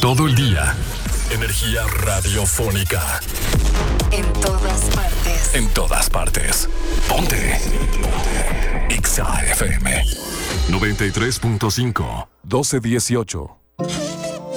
Todo el día. Energía radiofónica. En todas partes. En todas partes. Ponte. Exa FM 93.5 1218.